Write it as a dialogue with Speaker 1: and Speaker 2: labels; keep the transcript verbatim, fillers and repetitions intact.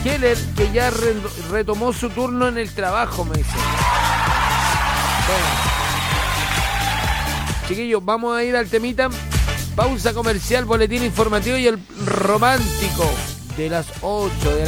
Speaker 1: Heller, que ya re- retomó su turno en el trabajo, me dice. Bueno. Chiquillos, vamos a ir al temita. Pausa comercial, boletín informativo y el romántico de las ocho de la